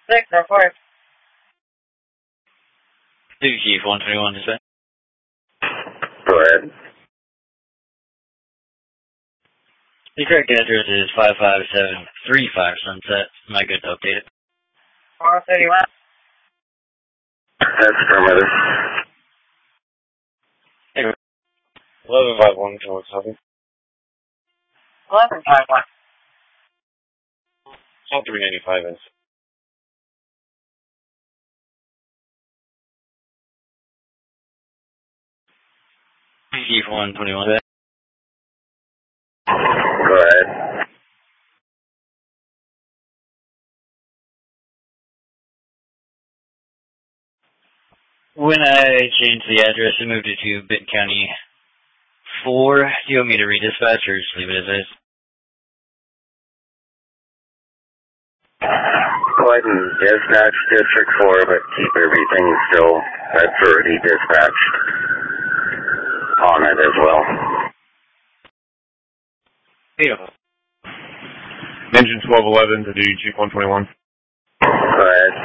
604. Chief 121, is that? Go ahead. The correct address is 55735 Sunset. Am I good to update it? 431. That's affirmative. 1151, can what's happening? 1151. All 395 is. Chief 121. Go ahead. When I changed the address and moved it to Benton County 4, do you want me to redispatch or just leave it as is? Go ahead and dispatch District 4, but keep everything still that's already dispatched on it as well. Beautiful. Engine 1211 to do Chief 121. Go ahead.